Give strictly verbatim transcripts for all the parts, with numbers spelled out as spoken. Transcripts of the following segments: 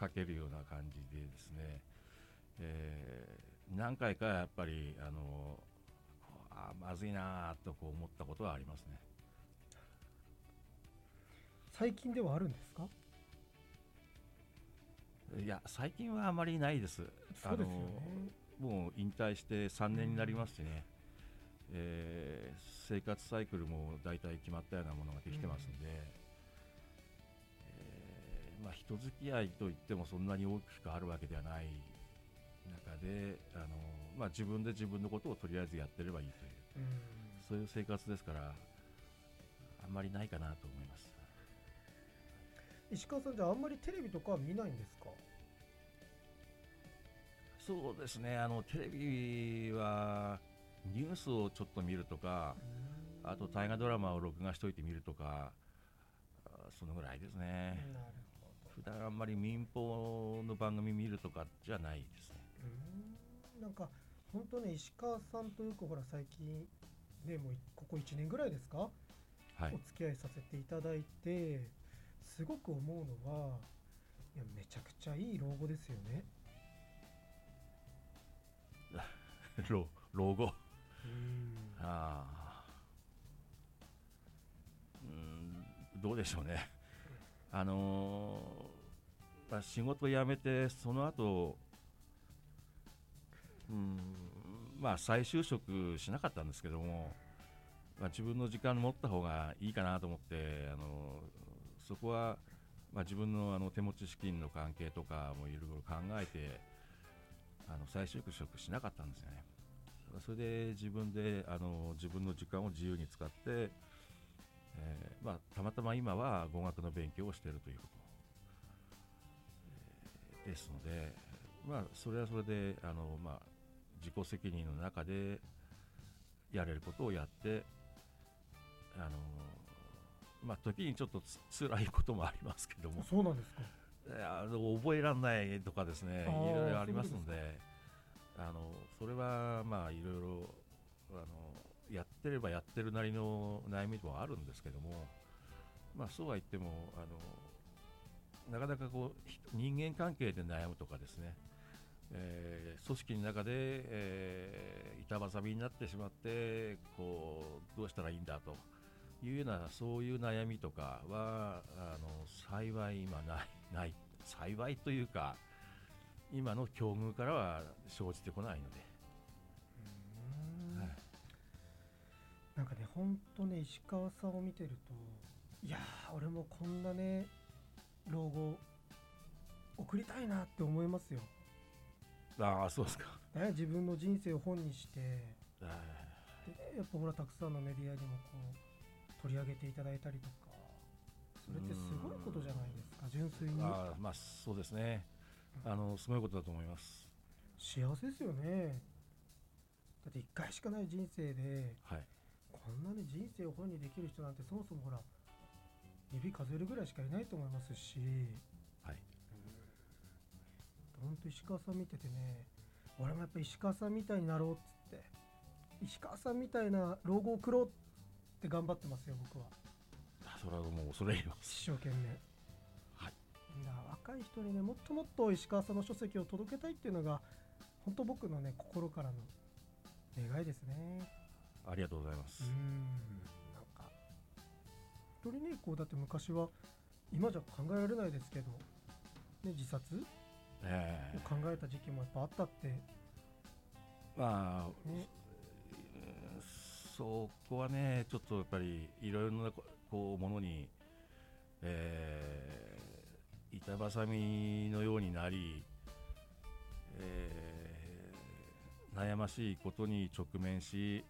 かけるような感じでですね、えー、何回かやっぱりあのあまずいなとこう思ったことはありますね。 最近ではあるんですか？ いや最近はあまりないです。 そうですよね。 あのもう引退してさんねんになりますしね、えー、生活サイクルも大体決まったようなものができてますんで、うんえーまあ、人付き合いといってもそんなに大きくあるわけではない中であの、まあ、自分で自分のことをとりあえずやってればいいという、うん、そういう生活ですからあんまりないかなと思います。 石川さん、じゃああんまりテレビとかは見ないんですか？ そうですね、あのテレビはニュースをちょっと見るとか、あと大河ドラマを録画しておいて見るとか、そのぐらいですね。 なるほど。 普段あんまり民放の番組見るとかじゃないですね。 うーんなんか本当ね、石川さんとよくほら最近ね、もうここいちねんぐらいですか、 はい、 お付き合いさせていただいてすごく思うのは、いやめちゃくちゃいい老後ですよね。 老, 老後うんあうんどうでしょうね。あのーまあ、仕事辞めてその後うんまあ再就職しなかったんですけども、まあ、自分の時間持った方がいいかなと思って、あのそこは、まあ、自分の、あの手持ち資金の関係とかもいろいろ考えてあの再就職しなかったんですよね。それで自分であの自分の時間を自由に使って、えーまあ、たまたま今は語学の勉強をしているということ、えーですので、まあ、それはそれであの、まあ、自己責任の中でやれることをやってあのまあ、時にちょっとつ辛いこともありますけども、 そうなんですか。 あの覚えられないとかですね、いろいろありますので、あのそれはまあいろいろあのやってればやってるなりの悩みもあるんですけども、まあ、そうは言ってもあのなかなかこう人間関係で悩むとかですね、えー、組織の中で、えー、板挟みになってしまってこうどうしたらいいんだというようなそういう悩みとかはあの幸い今ないない幸いというか今の境遇からは生じてこないので、 うーん、はい、なんかね本当ね石川さんを見てると、いやー俺もこんなね老後送りたいなって思いますよ。 ああそうですか、 ね、自分の人生を本にしてあで、ね、やっぱほらたくさんのメディアにもこう取り上げていただいたりとか、それってすごいことじゃないですか、純粋に。 あまあそうですね、あのすごいことだと思います。 幸せですよね。だっていっかいしかない人生で、 はい、 こんなに人生を本にできる人なんてそもそもほら指数えるぐらいしかいないと思いますし、 はい、 本当石川さん見ててね、俺もやっぱ石川さんみたいになろうっつって、石川さんみたいな老後を送ろうって頑張ってますよ僕は。 それはもう恐れ入ります。 一生懸命。 はい、 だから若い人にねもっともっと石川さんの書籍を届けたいっていうのが本当僕のね心からの願いですね。 ありがとうございます。 うーんなんか本当にねこうだって昔は今じゃ考えられないですけど、ね、自殺えを考えた時期もやっぱあったって、 ー、まあ、 ね、 そこはねちょっとやっぱりいろいろなこうものに、えー、板挟みのようになり、えー、悩ましいことに直面し、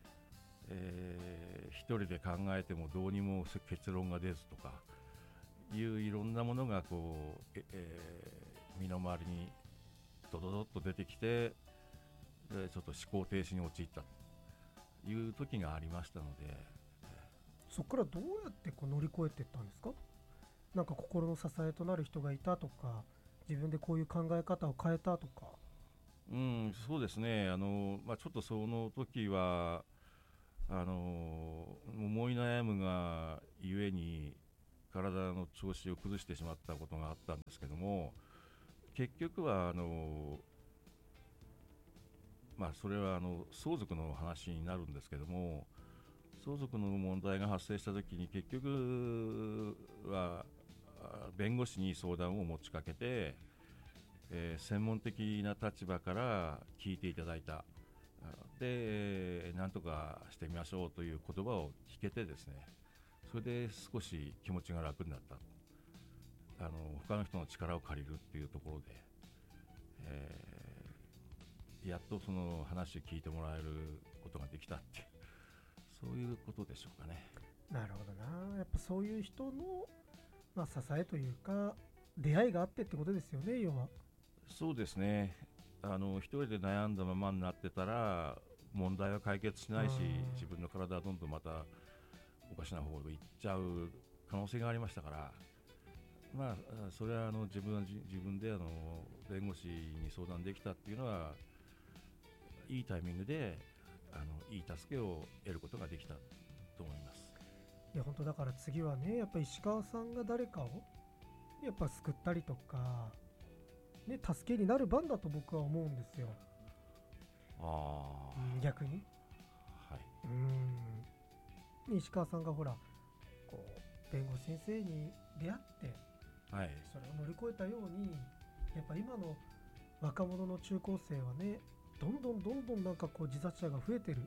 えー、一人で考えてもどうにも結論が出ずとかいういろんなものがこう、えー、身の回りにドドドッと出てきて、ちょっと思考停止に陥ったという時がありましたので、 そこからどうやってこう乗り越えていったんですか？なんか心の支えとなる人がいたとか、自分でこういう考え方を変えたとか。 うん、そうですね、あの、まあ、ちょっとその時はあの思い悩むがゆえに体の調子を崩してしまったことがあったんですけども、 結局はあの、まあ、それはあの相続の話になるんですけども、相続の問題が発生したときに結局は弁護士に相談を持ちかけて、えー、専門的な立場から聞いていただいた。でなんとかしてみましょうという言葉を聞けてですね、それで少し気持ちが楽になった。あの他の人の力を借りるっていうところで、えー、やっとその話を聞いてもらえることができたっていう、そういうことでしょうかね。 なるほどな。やっぱそういう人の、まあ、支えというか出会いがあってってことですよね、要は。 そうですね。あの一人で悩んだままになってたら問題は解決しないし、自分の体はどんどんまたおかしな方に行っちゃう可能性がありましたから、まあ、それはあの自分は自分であの弁護士に相談できたっていうのはいいタイミングであのいい助けを得ることができたと思います。 いや本当だから次はね、やっぱ石川さんが誰かをやっぱ救ったりとか、ね、助けになる番だと僕は思うんですよ。 あ、 うん、逆に、 はい、 うん、石川さんがほらこう弁護士先生に出会って、 はい、 それを乗り越えたように、やっぱ今の若者の中高生はね、どんどんどんどんなんかこう自殺者が増えてる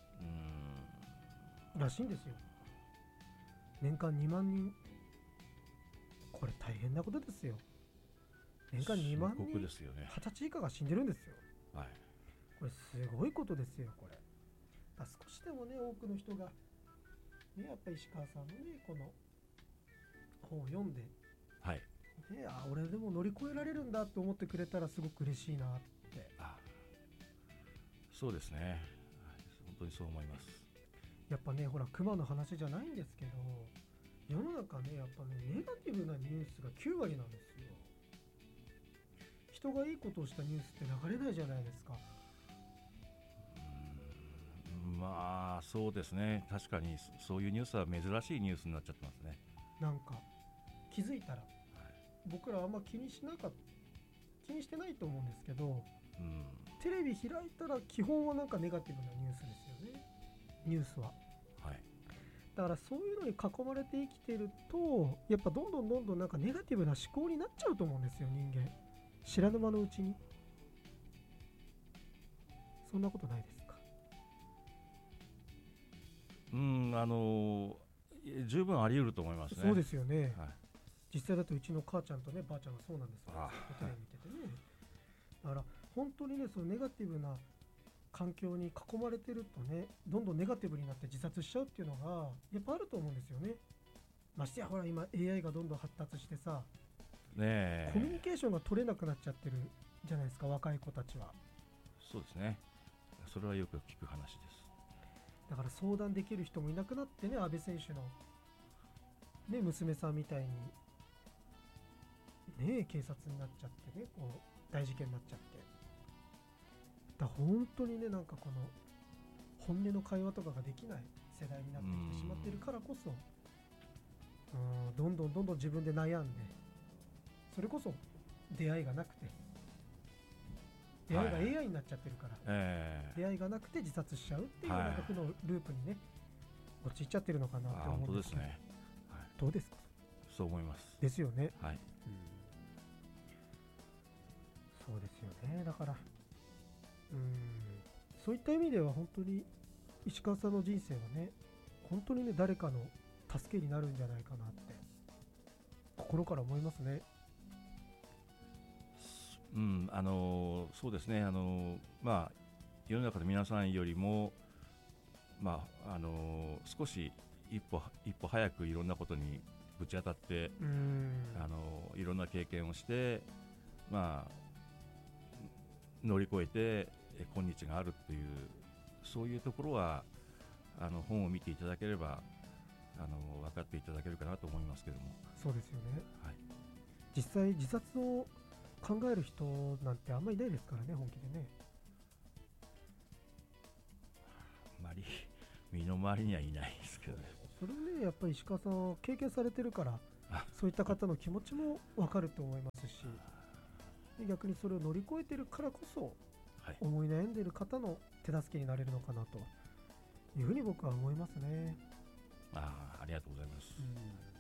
らしいんですよ。年間にまんにん、これ大変なことですよ。年間にまんにん、 深刻ですよね。 はたち以下が死んでるんですよ。 はい、 これすごいことですよ。これだ少しでもね、多くの人が、ね、やっぱり石川さんのねこの本を読んで、 はい、 ね、あ俺でも乗り越えられるんだと思ってくれたらすごく嬉しいなって。 あ、そうですね、本当にそう思います。 やっぱね、ほら熊の話じゃないんですけど、世の中ね、やっぱねネガティブなニュースがきゅうわりなんですよ。人がいいことをしたニュースって流れないじゃないですか。 うーん、まあそうですね、確かにそういうニュースは珍しいニュースになっちゃってますね。 なんか気づいたら、はい、僕らあんま気にしなかった気にしてないと思うんですけど、うん、テレビ開いたら基本はなんかネガティブなニュースですよね、ニュースは。はい、だからそういうのに囲まれて生きてると、やっぱどんどんどんどんなんかネガティブな思考になっちゃうと思うんですよ、人間。知らぬ間のうちに。そんなことないですか？ うん、あの十分あり得ると思いますね。 そうですよね、 はい、 実際だってうちの母ちゃんとねばあちゃんがそうなんですよ、テレビ見ててね。だから本当にね、そのネガティブな環境に囲まれてるとね、どんどんネガティブになって自殺しちゃうっていうのがやっぱあると思うんですよね。ましてやほら今 エーアイ がどんどん発達してさ、ね、コミュニケーションが取れなくなっちゃってるじゃないですか、若い子たちは。 そうですね、それはよく聞く話です。 だから相談できる人もいなくなってね、安倍選手の、ね、娘さんみたいに、ね、警察になっちゃってね、こう大事件になっちゃって、だ本当にね、なんかこの本音の会話とかができない世代になってきてしまっているからこそ、うん、どんどんどんどん自分で悩んで、それこそ出会いがなくて、出会いが エーアイ になっちゃってるから、はい、えー、出会いがなくて自殺しちゃうっていう、はい、なんか負のループにね陥っちゃってるのかなと思うんですけど、本当ですね、はい、どうですか？ そう思います。 ですよね、はい、うん、そうですよね。だからうん、そういった意味では本当に石川さんの人生はね、本当にね誰かの助けになるんじゃないかなって心から思いますね。 うん、あのー、そうですね、あのー、まあ世の中の皆さんよりも、まああのー、少し一歩一歩早くいろんなことにぶち当たって、うん、あのー、いろんな経験をして、まあ乗り越えて今日があるっていう、そういうところはあの本を見ていただければあの分かっていただけるかなと思いますけども。 そうですよね、はい、実際自殺を考える人なんてあんまりいないですからね、本気でね。 あまり身の回りにはいないですけどね。 それをね、やっぱり石川さんは経験されてるから、そういった方の気持ちも分かると思いますし、 逆にそれを乗り越えてるからこそ、 はい、 思い悩んでる方の手助けになれるのかなというふうに僕は思いますね。 ああ、ありがとうございます。 うん、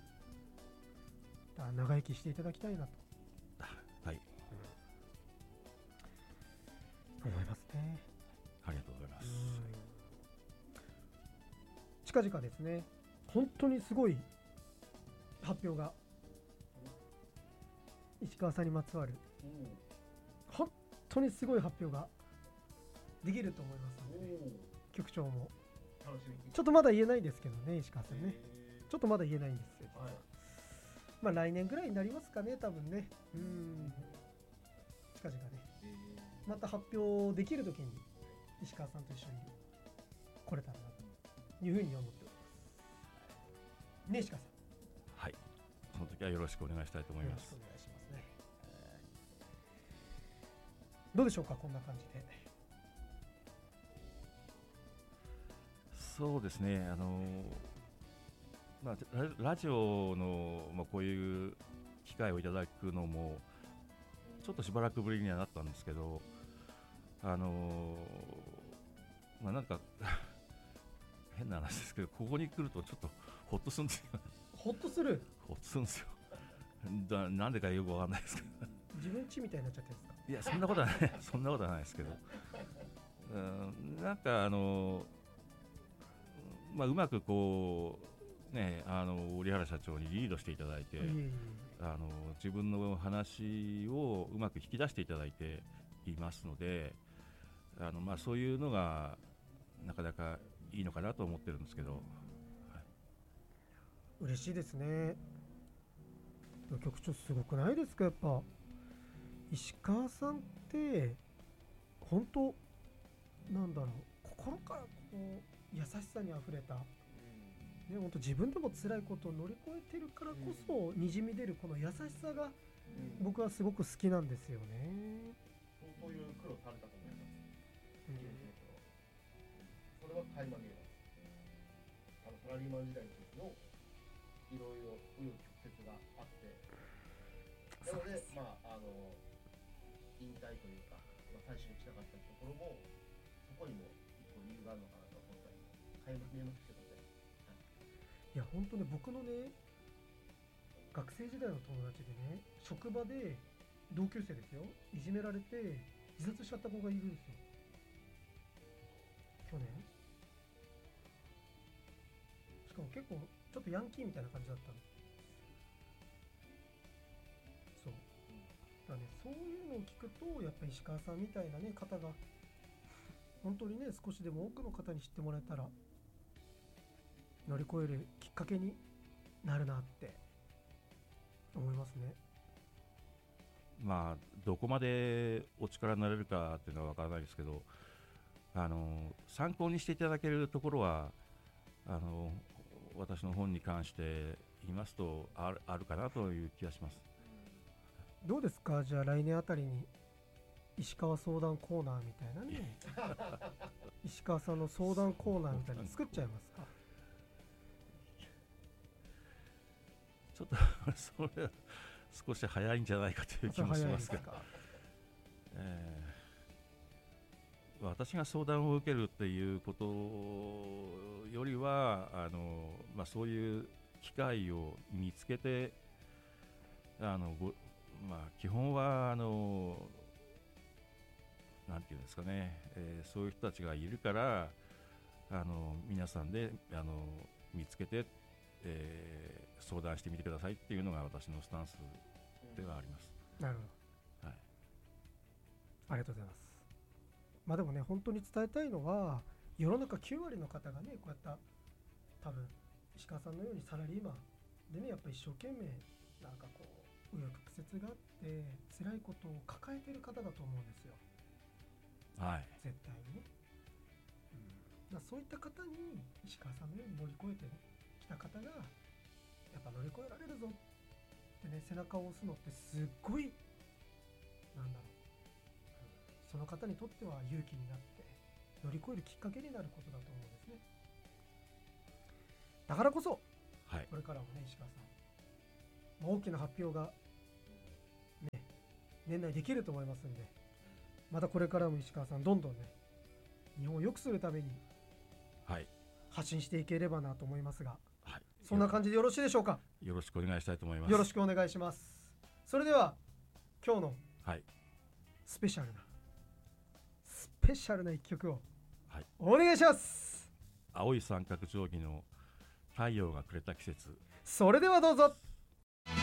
だから長生きしていただきたいなと、 はい、 うん、思いますね。 ありがとうございます。 近々ですね、本当にすごい発表が石川さんにまつわる、うん、本当にすごい発表ができると思いますので、局長もちょっとまだ言えないですけどね、石川さんね、ちょっとまだ言えないんですけど、はい、まあ来年ぐらいになりますかね、多分ね。うん、近々ね、また発表できるときに石川さんと一緒に来れたらなというふうに思っておりますね。石川さん、 はい、その時はよろしくお願いしたいと思います。 よろしくお願いしますね。どうでしょうか、こんな感じで。 そうですね、あのまあ、ラ, ラジオの、まあ、こういう機会をいただくのもちょっとしばらくぶりにはなったんですけど、あのまあ、なんか変な話ですけど、ここに来るとちょっとホッとするんですよ。 ホッとするホッとするんですよ。だなんでかよくわかんないですけど自分家みたいになっちゃってるんですか。 いや、そんなことはないそんなことはないですけど、うん、なんかあのまあ、うまくこう、ね、あの折原社長にリードしていただいて、いいあの自分の話をうまく引き出していただいていますので、あの、まあ、そういうのがなかなかいいのかなと思ってるんですけど、はい、 嬉しいですね。局長すごくないですか。やっぱ石川さんって本当なんだろう、心からこう優しさにあふれた、ね、本当自分でも辛いことを乗り越えてるからこそにじみ出るこの優しさが僕はすごく好きなんですよね。 そういう苦労されたと思います。うん、それは垣間見えます。あのサラリーマン時代の時のいろいろ紆余曲折があって、なので、まあ、あの引退というか、まあ、最初にしなかったところもそこにも一個理由があるのかなと思ったり垣間見えますけどね。はい、 いや本当ね、僕のね学生時代の友達でね、職場で同級生ですよ、いじめられて自殺しちゃった子がいるんですよ、去年。しかも結構ちょっとヤンキーみたいな感じだったの。そうだね、そういうのを聞くとやっぱり石川さんみたいな、ね、方が本当にね少しでも多くの方に知ってもらえたら乗り越えるきっかけになるなって思いますね。 まあ、どこまでお力になれるかっていうのは分からないですけど、あの参考にしていただけるところはあの私の本に関して言いますと ある、あるかなという気がします。 どうですか、じゃあ来年あたりに石川相談コーナーみたいなね石川さんの相談コーナーみたいなの作っちゃいますか。 ちょっとそれは少し早いんじゃないかという気もしますが、えー、私が相談を受けるっていうことよりはあの、まあ、そういう機会を見つけてあのご、まあ、基本はあのなんていうんですかね、えー、そういう人たちがいるからあの皆さんであの見つけて、えー、相談してみてくださいっていうのが私のスタンスではあります。 なるほど、はい、ありがとうございます。まあでもね、本当に伝えたいのは世の中きゅう割の方がねこうやった多分石川さんのようにサラリーマンでね、やっぱり一生懸命なんかこう紆余曲折があって辛いことを抱えている方だと思うんですよ。 はい、 絶対にね、うん、だそういった方に石川さんのように乗り越えて、ね、きた方がやっぱ乗り越えられるぞってね背中を押すのってすっごいなんだろう、うん、その方にとっては勇気になって乗り越えるきっかけになることだと思うんですね。だからこそ、はい、これからもね石川さん大きな発表がね年内できると思いますんで、またこれからも石川さんどんどんね日本を良くするためにはい発信していければなと思いますが、 はい、 そんな感じでよろしいでしょうか。 よろしくお願いしたいと思います。 よろしくお願いします。それでは今日のはいスペシャルなスペシャルないっきょくをはいお願いします。 青い三角定規の太陽がくれた季節。 それではどうぞ。